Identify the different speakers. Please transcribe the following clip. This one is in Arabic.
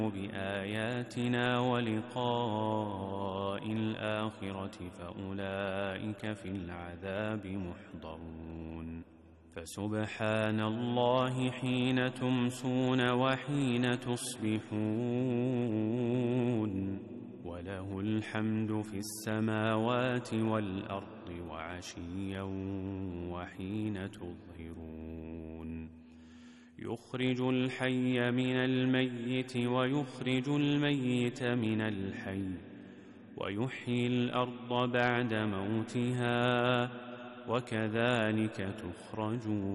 Speaker 1: بآياتنا ولقاء الآخرة فأولئك في العذاب محضرون. فسبحان الله حين تمسون وحين تصبحون، وله الحمد في السماوات والأرض وعشيا وحين تظهرون. يخرج الحي من الميت ويخرج الميت من الحي، ويحيي الأرض بعد موتها، وكذلك تخرجون.